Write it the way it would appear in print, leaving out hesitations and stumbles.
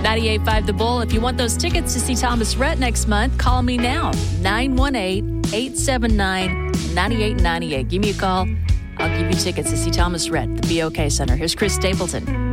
98.5 The Bull. If you want those tickets to see Thomas Rhett next month, call me now. 918-879-9898. Give me a call. I'll give you tickets to see Thomas Rhett, the BOK Center. Here's Chris Stapleton.